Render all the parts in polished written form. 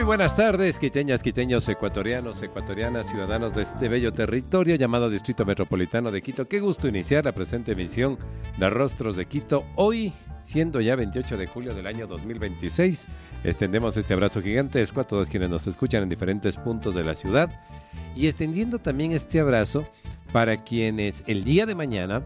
buenas tardes, quiteñas, quiteños, ecuatorianos, ecuatorianas, ciudadanos de este bello territorio llamado Distrito Metropolitano de Quito. Qué gusto iniciar la presente emisión de Rostros de Quito. Hoy, siendo ya 28 de julio del año 2026, extendemos este abrazo gigantesco a todos quienes nos escuchan en diferentes puntos de la ciudad y extendiendo también este abrazo para quienes el día de mañana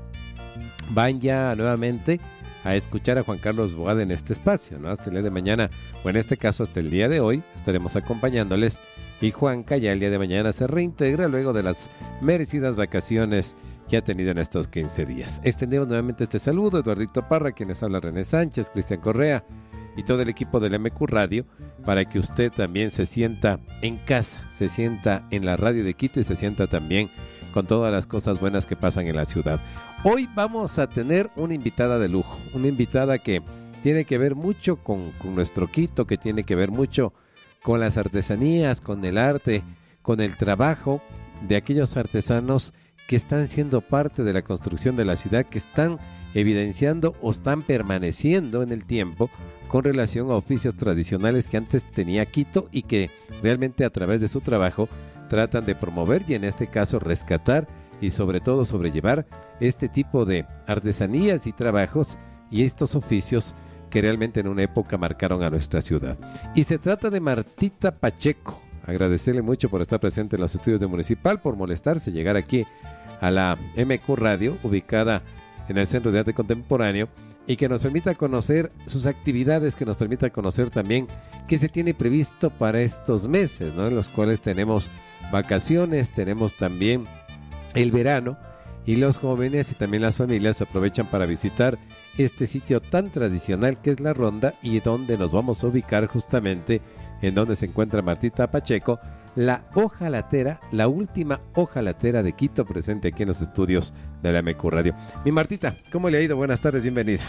van ya nuevamente a escuchar a Juan Carlos Boada en este espacio, ¿no? Hasta el día de mañana, o en este caso hasta el día de hoy, estaremos acompañándoles y Juanca ya el día de mañana se reintegra luego de las merecidas vacaciones que ha tenido en estos 15 días. Extendemos nuevamente este saludo, Eduardito Parra, quienes habla René Sánchez, Cristian Correa y todo el equipo del MQ Radio, para que usted también se sienta en casa, se sienta en la radio de Quito y se sienta también con todas las cosas buenas que pasan en la ciudad. Hoy vamos a tener una invitada de lujo, una invitada que tiene que ver mucho con nuestro Quito, que tiene que ver mucho con las artesanías, con el arte, con el trabajo de aquellos artesanos que están siendo parte de la construcción de la ciudad, que están evidenciando o están permaneciendo en el tiempo con relación a oficios tradicionales que antes tenía Quito y que realmente a través de su trabajo tratan de promover y en este caso rescatar y sobre todo sobrellevar este tipo de artesanías y trabajos y estos oficios que realmente en una época marcaron a nuestra ciudad. Y se trata de Martita Pacheco. Agradecerle mucho por estar presente en los estudios de Municipal, por molestarse, llegar aquí a la MQ Radio, ubicada en el Centro de Arte Contemporáneo, y que nos permita conocer sus actividades, que nos permita conocer también qué se tiene previsto para estos meses, ¿no? En los cuales tenemos vacaciones, tenemos también el verano y los jóvenes y también las familias aprovechan para visitar este sitio tan tradicional que es La Ronda y donde nos vamos a ubicar justamente en donde se encuentra Martita Pacheco, la hojalatera, la última hojalatera de Quito, presente aquí en los estudios de la MQ Radio. Mi Martita, ¿cómo le ha ido? Buenas tardes, bienvenida.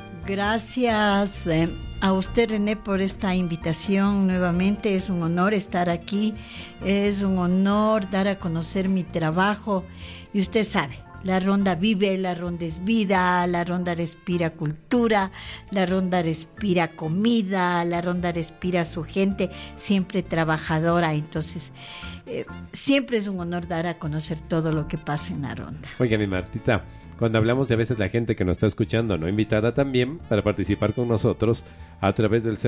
Gracias a usted, René, por esta invitación nuevamente. Es un honor estar aquí, es un honor dar a conocer mi trabajo y usted sabe, La Ronda vive, La Ronda es vida, La Ronda respira cultura, La Ronda respira comida, La Ronda respira su gente, siempre trabajadora. Entonces, siempre es un honor dar a conocer todo lo que pasa en La Ronda. Oiga, mi Martita, cuando hablamos de a veces la gente que nos está escuchando, no invitada también para participar con nosotros a través del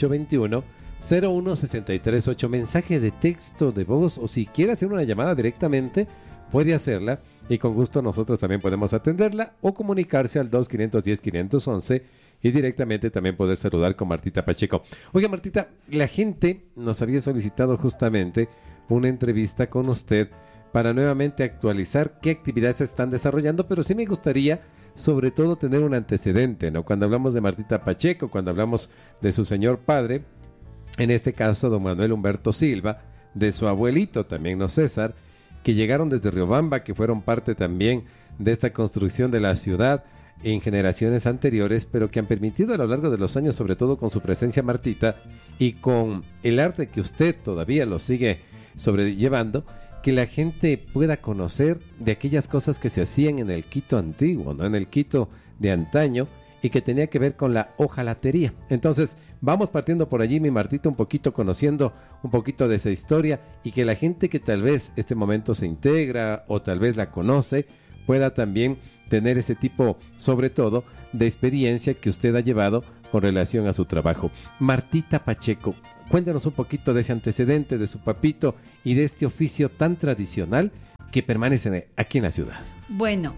09821-01638, mensaje de texto, de voz, o si quiere hacer una llamada directamente, puede hacerla y con gusto nosotros también podemos atenderla o comunicarse al 2510-511 y directamente también poder saludar con Martita Pacheco. Oiga, Martita, la gente nos había solicitado justamente una entrevista con usted para nuevamente actualizar qué actividades se están desarrollando, pero sí me gustaría sobre todo tener un antecedente, ¿no? Cuando hablamos de Martita Pacheco, cuando hablamos de su señor padre, en este caso don Manuel Humberto Silva, de su abuelito también, ¿no? César, que llegaron desde Riobamba, que fueron parte también de esta construcción de la ciudad en generaciones anteriores, pero que han permitido a lo largo de los años, sobre todo con su presencia, Martita, y con el arte que usted todavía lo sigue sobrellevando, que la gente pueda conocer de aquellas cosas que se hacían en el Quito antiguo, ¿no? En el Quito de antaño, y que tenía que ver con la hojalatería. Entonces, vamos partiendo por allí, mi Martita, un poquito conociendo un poquito de esa historia, y que la gente que tal vez este momento se integra, o tal vez la conoce, pueda también tener ese tipo, sobre todo, de experiencia que usted ha llevado con relación a su trabajo. Martita Pacheco, cuéntanos un poquito de ese antecedente de su papito y de este oficio tan tradicional que permanece aquí en la ciudad. Bueno,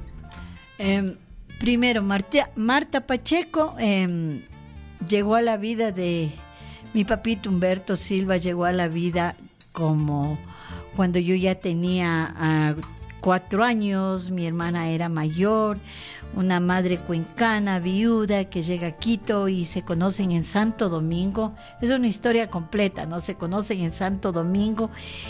primero, Marta Pacheco llegó a la vida de mi papito Humberto Silva, llegó a la vida como cuando yo ya tenía 4 años, mi hermana era mayor, una madre cuencana, viuda, que llega a Quito y se conocen en Santo Domingo. Es una historia completa, ¿no? Se conocen en Santo Domingo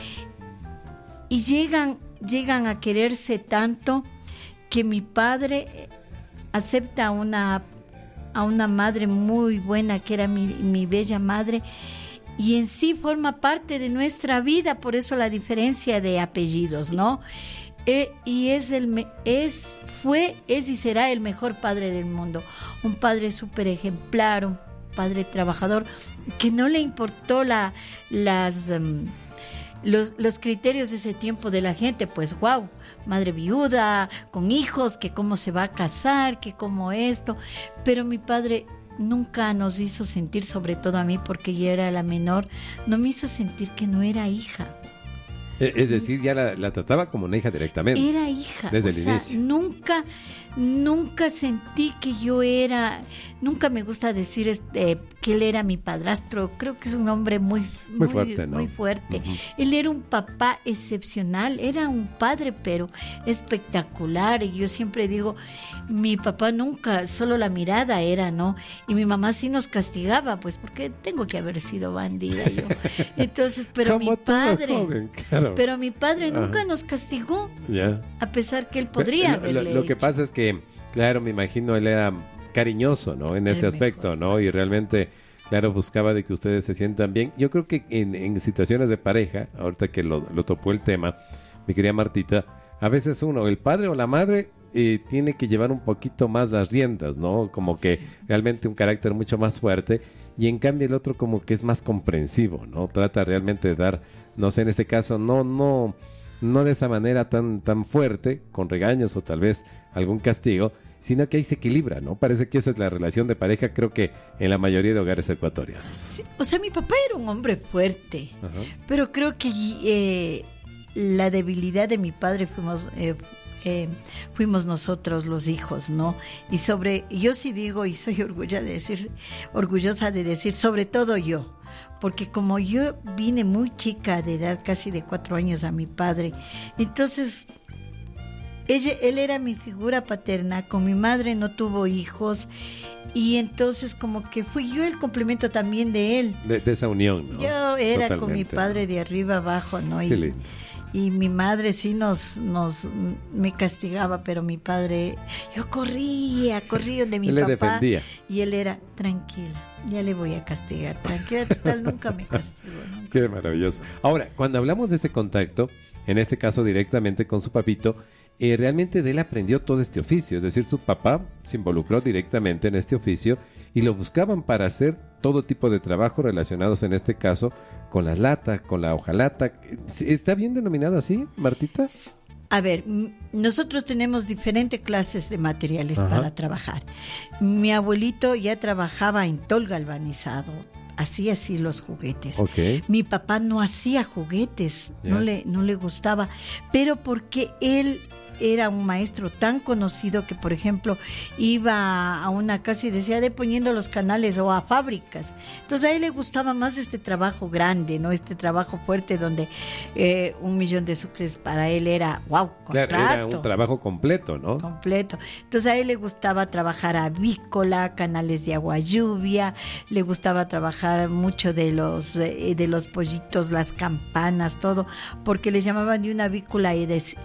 y llegan a quererse tanto que mi padre acepta a una madre muy buena, que era mi bella madre, y en sí forma parte de nuestra vida, por eso la diferencia de apellidos, ¿no? Y es y será el mejor padre del mundo, un padre súper ejemplar, padre trabajador que no le importó los criterios de ese tiempo de la gente, pues wow, madre viuda, con hijos, que cómo se va a casar, que cómo esto, pero mi padre nunca nos hizo sentir, sobre todo a mí porque yo era la menor, no me hizo sentir que no era hija. Es decir, ya la trataba como una hija directamente. Era hija. Desde el inicio. Nunca sentí que yo era, nunca me gusta decir que él era mi padrastro. Creo que es un hombre muy fuerte, ¿no? Muy fuerte. Uh-huh. Él era un papá excepcional, era un padre, pero espectacular. Y yo siempre digo, mi papá nunca, solo la mirada era, ¿no? Y mi mamá sí nos castigaba, pues, porque tengo que haber sido bandida yo. Entonces, pero mi padre, joven, claro. Pero mi padre nunca nos castigó, a pesar que él podría haberle Lo que pasa es que, claro, me imagino él era cariñoso, ¿no? En este aspecto, ¿no? Y realmente, claro, buscaba de que ustedes se sientan bien. Yo creo que en situaciones de pareja, ahorita que lo topó el tema, mi querida Martita, a veces uno, el padre o la madre, tiene que llevar un poquito más las riendas, ¿no? Como que realmente un carácter mucho más fuerte, y en cambio el otro como que es más comprensivo, ¿no? Trata realmente de dar, no sé, en este caso, no de esa manera tan fuerte, con regaños o tal vez algún castigo, sino que ahí se equilibra, ¿no? Parece que esa es la relación de pareja, creo que en la mayoría de hogares ecuatorianos. Sí, o sea, mi papá era un hombre fuerte, pero creo que la debilidad de mi padre fuimos nosotros los hijos, ¿no? Y yo sí digo, y soy orgullosa de decir, sobre todo yo, porque como yo vine muy chica, de edad casi de 4 años a mi padre, entonces él era mi figura paterna, con mi madre no tuvo hijos, y entonces como que fui yo el complemento también de él. De esa unión, ¿no? Yo era totalmente con mi padre de arriba abajo, ¿no? Y mi madre sí me castigaba, pero mi padre, yo corría donde mi papá, defendía. Y él era, tranquila, ya le voy a castigar, tranquila, total, nunca me castigó. Nunca. Qué maravilloso. Ahora, cuando hablamos de ese contacto, en este caso directamente con su papito, realmente de él aprendió todo este oficio, es decir, su papá se involucró directamente en este oficio y lo buscaban para hacer todo tipo de trabajo relacionados en este caso con las latas, con la hojalata. ¿Está bien denominado así, Martita? A ver, nosotros tenemos diferentes clases de materiales para trabajar. Mi abuelito ya trabajaba en tol galvanizado, hacía así los juguetes. Mi papá no hacía juguetes, no le gustaba, pero porque él era un maestro tan conocido que, por ejemplo, iba a una casa y decía de poniendo los canales o a fábricas. Entonces a él le gustaba más este trabajo grande, ¿no? Este trabajo fuerte donde 1.000.000 de sucres para él era, wow, contrato. Claro, era un trabajo completo, ¿no? Completo. Entonces a él le gustaba trabajar avícola, canales de agua lluvia, le gustaba trabajar mucho de los pollitos, las campanas, todo, porque le llamaban de una avícola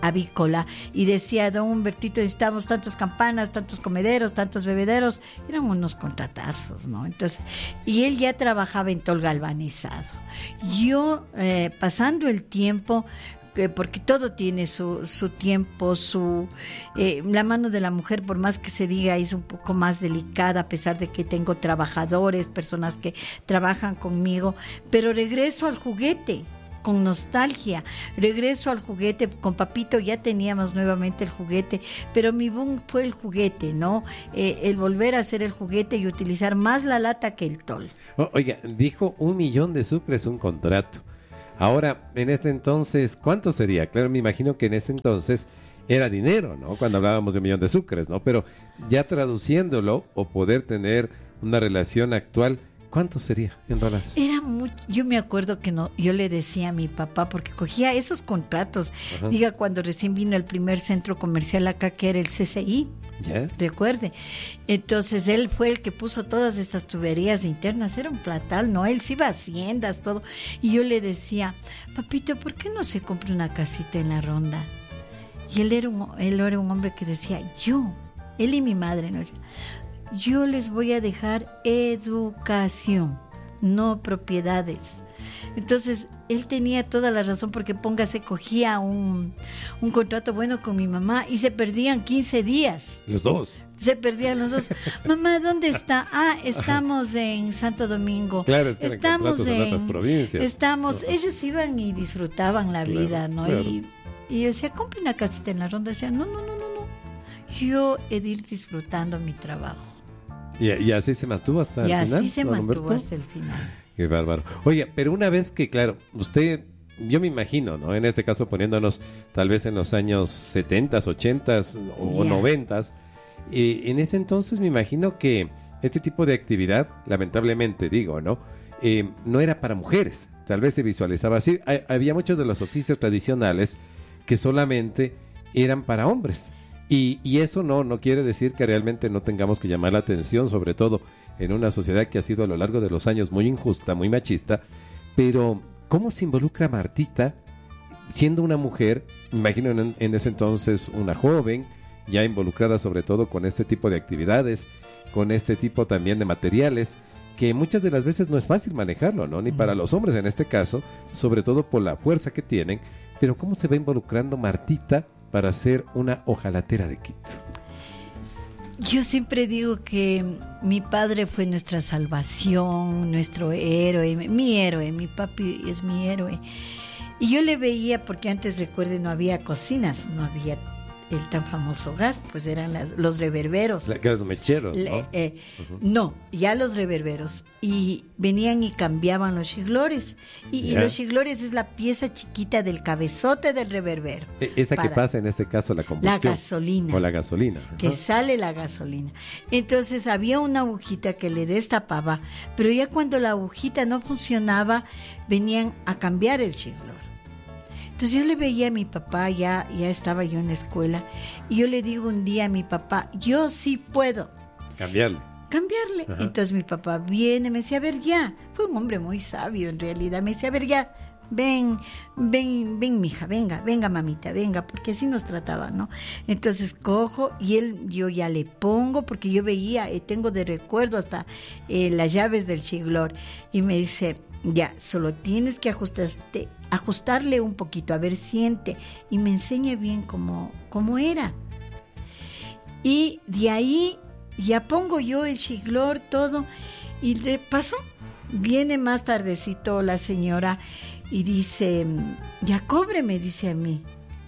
y decía, don Humbertito, necesitamos tantas campanas, tantos comederos, tantos bebederos. Eran unos contratazos, ¿no? Entonces, y él ya trabajaba en tol galvanizado. Yo, pasando el tiempo, porque todo tiene su tiempo, la mano de la mujer, por más que se diga, es un poco más delicada, a pesar de que tengo trabajadores, personas que trabajan conmigo, pero regreso al juguete con nostalgia, regreso al juguete. Con papito ya teníamos nuevamente el juguete, pero mi boom fue el juguete, ¿no? El volver a hacer el juguete y utilizar más la lata que el tol. Oiga, dijo 1.000.000 de sucres un contrato. Ahora, en este entonces, ¿cuánto sería? Claro, me imagino que en ese entonces era dinero, ¿no? Cuando hablábamos de 1.000.000 de sucres, ¿no? Pero ya traduciéndolo o poder tener una relación actual, ¿cuánto sería en dólares? Era mucho. Yo me acuerdo que yo le decía a mi papá, porque cogía esos contratos. Diga, cuando recién vino el primer centro comercial acá, que era el CCI. Recuerde. Entonces él fue el que puso todas estas tuberías internas, era un platal, ¿no? Él se iba a haciendas, todo. Y yo le decía, papito, ¿por qué no se compra una casita en la Ronda? Y él era un hombre que decía, él y mi madre, ¿no? Yo les voy a dejar educación, no propiedades. Entonces, él tenía toda la razón porque póngase, cogía un contrato bueno con mi mamá y se perdían 15 días. Los dos. Se perdían los dos. Mamá, ¿dónde está? Estamos en Santo Domingo. Claro, es que estamos en otras provincias. Ellos iban y disfrutaban la vida, ¿no? Claro. Y yo decía, compre una casita en la Ronda. Decía, no. Yo he de ir disfrutando mi trabajo. Y así se mantuvo hasta el final. Y así se don mantuvo Humberto. hasta el final. Qué bárbaro. Oye, pero una vez que, claro, usted, yo me imagino, ¿no? En este caso poniéndonos tal vez en los años 70s, 80s o 90s, en ese entonces me imagino que este tipo de actividad, lamentablemente digo, ¿no? No era para mujeres, tal vez se visualizaba así. Había muchos de los oficios tradicionales que solamente eran para hombres. Y eso no quiere decir que realmente no tengamos que llamar la atención, sobre todo en una sociedad que ha sido a lo largo de los años muy injusta, muy machista. Pero, ¿cómo se involucra Martita siendo una mujer, me imagino en ese entonces una joven, ya involucrada sobre todo con este tipo de actividades, con este tipo también de materiales, que muchas de las veces no es fácil manejarlo, ¿no? Ni para los hombres en este caso, sobre todo por la fuerza que tienen. Pero ¿cómo se va involucrando Martita para ser una hojalatera de Quito? Yo siempre digo que mi padre fue nuestra salvación, nuestro héroe, mi papi es mi héroe. Y yo le veía, porque antes, recuerden, no había cocinas, no había el tan famoso gas, pues eran los reverberos. Los mecheros, ¿no? No, ya los reverberos. Y venían y cambiaban los chiglores. Y los chiglores es la pieza chiquita del cabezote del reverbero. Esa que pasa en este caso la combustión. La gasolina. O la gasolina. Que sale la gasolina. Entonces había una agujita que le destapaba, pero ya cuando la agujita no funcionaba, venían a cambiar el chiglor. Entonces yo le veía a mi papá, ya estaba yo en la escuela, y yo le digo un día a mi papá, yo sí puedo cambiarle. Ajá. Entonces mi papá viene, me decía, a ver ya, fue un hombre muy sabio en realidad, me decía, a ver ya, ven mija, venga mamita, venga, porque así nos trataba, ¿no? Entonces cojo y yo ya le pongo, porque yo veía, tengo de recuerdo hasta las llaves del chiglor, y me dice, ya, solo tienes que ajustarle un poquito, a ver, siente, y me enseña bien cómo era. Y de ahí ya pongo yo el chiglor, todo, y de paso viene más tardecito la señora y dice, ya cóbreme, dice a mí.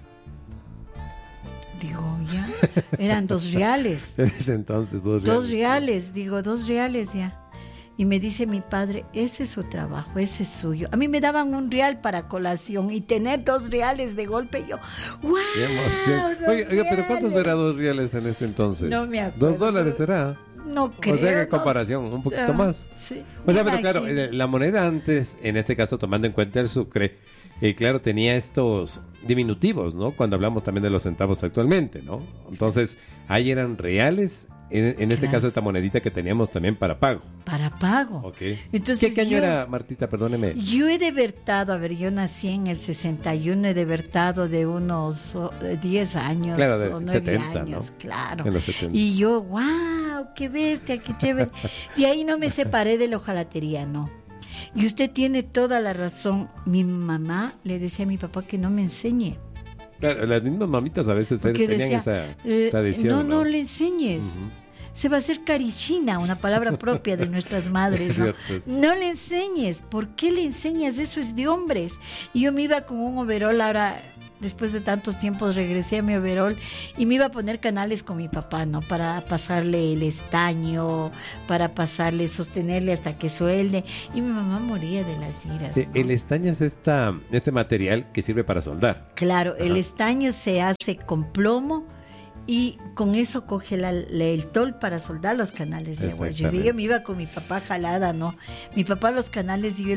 Digo, ya, eran 2 reales. En ese entonces, 2 reales. 2 reales, digo, 2 reales ya. Y me dice mi padre, ese es su trabajo, ese es suyo. A mí me daban 1 real para colación y tener 2 reales de golpe, yo, ¡guau! ¡Qué emoción! Oiga, pero ¿cuántos eran 2 reales en ese entonces? No me acuerdo. $2 será. No creo. O sea, que comparación, un poquito más. Sí. O sea, pero claro, la moneda antes, en este caso tomando en cuenta el sucre, claro, tenía estos diminutivos, ¿no? Cuando hablamos también de los centavos actualmente, ¿no? Entonces, ahí eran reales. En este caso, esta monedita que teníamos también para pago. Para pago. Ok. Entonces, ¿Qué año era, Martita? Perdóneme. Yo he debertado, yo nací en el 61, he debertado de unos 10 años, claro, de o 9 70, años, ¿no? Claro. En los 70. Y yo, wow, qué bestia, qué chévere. De ahí no me separé de la hojalatería, no. Y usted tiene toda la razón. Mi mamá le decía a mi papá que no me enseñe. Claro, las mismas mamitas a veces tenían decía, esa tradición. No le enseñes. Se va a hacer carichina, una palabra propia de nuestras madres, ¿no? No le enseñes. ¿Por qué le enseñas? Eso es de hombres. Y yo me iba con un overol, ahora después de tantos tiempos regresé a mi overol y me iba a poner canales con mi papá, ¿no? Para pasarle el estaño, para sostenerle hasta que suelde. Y mi mamá moría de las iras, ¿no? El estaño es este material que sirve para soldar. Claro, el estaño se hace con plomo y con eso coge el tol para soldar los canales de agua. Yo me iba con mi papá jalada, ¿no? Mi papá los canales y yo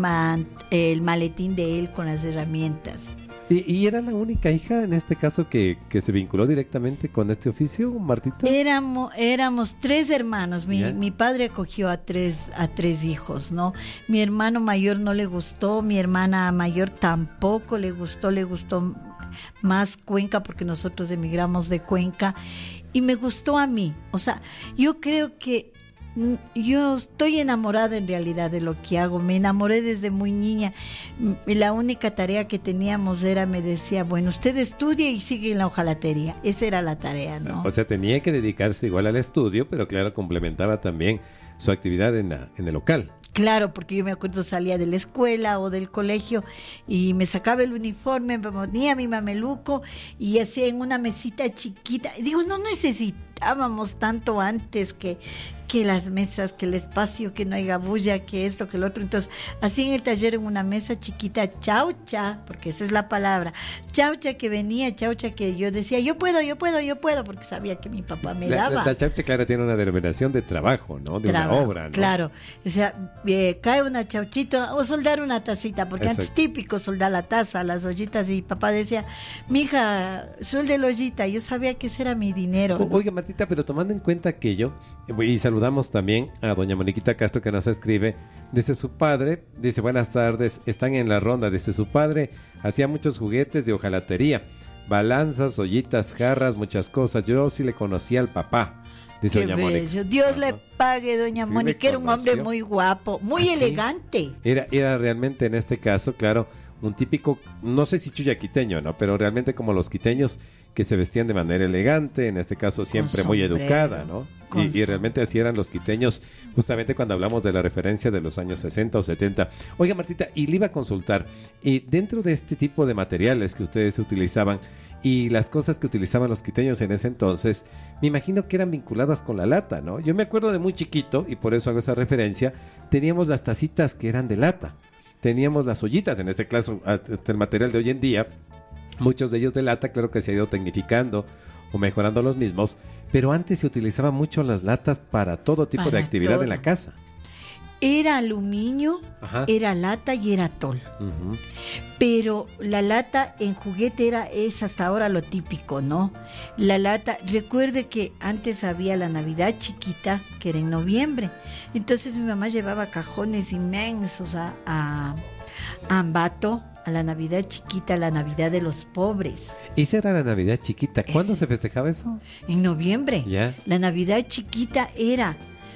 el maletín de él con las herramientas. ¿Y era la única hija en este caso que se vinculó directamente con este oficio, Martita? Éramos 3 hermanos. Mi padre acogió a tres hijos, ¿no? Mi hermano mayor no le gustó, mi hermana mayor tampoco le gustó más Cuenca porque nosotros emigramos de Cuenca y me gustó a mí. O sea, yo creo que Yo estoy enamorada en realidad de lo que hago. Me enamoré desde muy niña. La única tarea que teníamos era, me decía, bueno, usted estudia y sigue en la hojalatería. Esa era la tarea, ¿no? O sea, tenía que dedicarse igual al estudio, pero claro, complementaba también su actividad en el local. Claro, porque yo me acuerdo salía de la escuela o del colegio y me sacaba el uniforme, me ponía mi mameluco y hacía en una mesita chiquita. Digo, no necesitábamos tanto antes que las mesas, que el espacio, que no haya bulla, que esto, que el otro. Entonces, así en el taller, en una mesa chiquita, chaucha, porque esa es la palabra, chaucha que venía, chaucha que yo decía, yo puedo, porque sabía que mi papá me daba. La chaucha, claro, tiene una denominación de trabajo, ¿no? De una obra, ¿no? Claro, o sea, cae una chauchita o soldar una tacita, porque Exacto. antes típico soldar la taza, las ollitas, y papá decía, mija, suelde la ollita. Yo sabía que ese era mi dinero, ¿no? Oiga, Martita, pero tomando en cuenta aquello, y saludamos también a doña Moniquita Castro, que nos escribe, dice su padre, dice, buenas tardes, están en la ronda, dice su padre hacía muchos juguetes de hojalatería, balanzas, ollitas, jarras, muchas cosas. Yo sí le conocía al papá, dice Qué doña Mónica. bello. Dios le pague, doña Sí, Mónica, le era un hombre conoció. muy guapo, muy ¿Ah, sí? elegante. Era realmente en este caso, claro, un típico, no sé si chuyaquiteño, ¿no? Pero realmente como los quiteños que se vestían de manera elegante, en este caso siempre muy sombrero, educada, ¿no? con Y realmente así eran los quiteños, justamente cuando hablamos de la referencia de los años 60 o 70. Oiga, Martita, y le iba a consultar, y dentro de este tipo de materiales que ustedes utilizaban y las cosas que utilizaban los quiteños en ese entonces, me imagino que eran vinculadas con la lata, ¿no? Yo me acuerdo de muy chiquito, y por eso hago esa referencia, teníamos las tacitas que eran de lata. Teníamos las ollitas, en este caso, hasta el material de hoy en día, muchos de ellos de lata, claro que se ha ido tecnificando o mejorando los mismos, pero antes se utilizaban mucho las latas para todo tipo de Para actividad todo. en la casa. Era aluminio, Ajá. era lata y era tol. Ujú. Pero la lata en juguete es hasta ahora lo típico, ¿no? La lata, recuerde que antes había la Navidad chiquita, que era en noviembre. Entonces mi mamá llevaba cajones inmensos a Ambato, a la Navidad chiquita, a la Navidad de los pobres. Esa era la Navidad chiquita. ¿Cuándo Ese. se festejaba eso? En noviembre. Ya. La Navidad chiquita era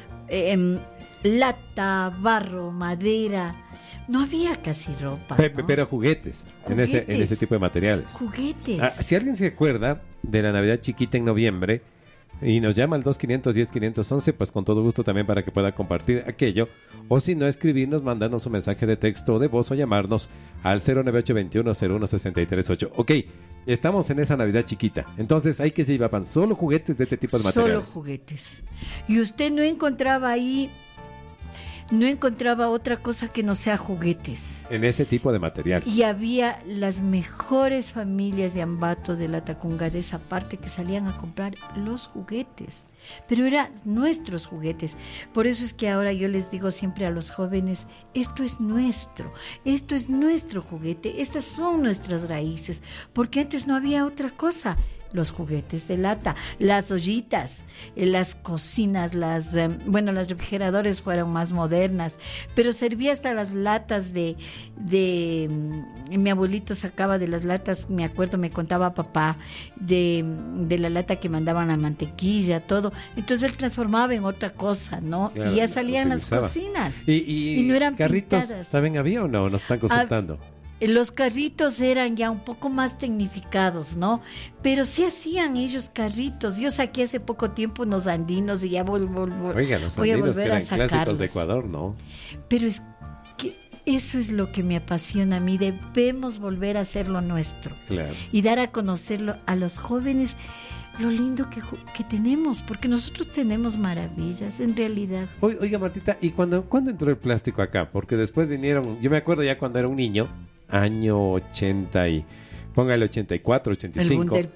lata, barro, madera. No había casi ropa, ¿no? Pero juguetes, en ese Juguetes. tipo de materiales. Juguetes. Ah, si alguien se acuerda de la Navidad chiquita en noviembre y nos llama al 2510-511, pues con todo gusto también para que pueda compartir aquello, o si no, escribirnos, mandarnos un mensaje de texto o de voz o llamarnos al 098-21-01-638. Ok, estamos en esa Navidad chiquita, entonces hay que se llevaban solo juguetes de este tipo de materiales. Solo juguetes. Y usted no encontraba ahí, no encontraba otra cosa que no sea juguetes. En ese tipo de material. Y había las mejores familias de Ambato, de la Tacunga, de esa parte, que salían a comprar los juguetes. Pero eran nuestros juguetes. Por eso es que ahora yo les digo siempre a los jóvenes, esto es nuestro juguete, estas son nuestras raíces, porque antes no había otra cosa. Los juguetes de lata, las ollitas, las cocinas, los refrigeradores fueron más modernas, pero servía hasta las latas de mi abuelito sacaba de las latas, me acuerdo, me contaba papá, de la lata que mandaban la mantequilla, todo. Entonces él transformaba en otra cosa, ¿no? Claro, y ya salían las utilizaba. cocinas. ¿Y no eran carritos pintadas. también había o no? Nos están consultando. Los carritos eran ya un poco más tecnificados, ¿no? Pero sí hacían ellos carritos. Yo saqué hace poco tiempo unos andinos y ya Oiga, los voy a andinos que volver a eran clásicos de sacarlos. Ecuador, ¿no? Pero es que eso es lo que me apasiona a mí. Debemos volver a hacer lo nuestro Claro. y dar a conocerlo a los jóvenes, lo lindo que tenemos, porque nosotros tenemos maravillas en realidad. Oiga, Martita, ¿y cuándo entró el plástico acá? Porque después vinieron, yo me acuerdo ya cuando era un niño, año 80 y póngale 84, 85. El boom del